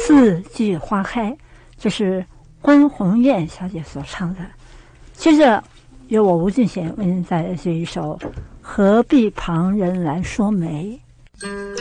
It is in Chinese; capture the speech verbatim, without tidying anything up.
四季花开，这是关鸿雁小姐所唱的。接着由我吴俊贤为您带来这一首《何必旁人来说媒》。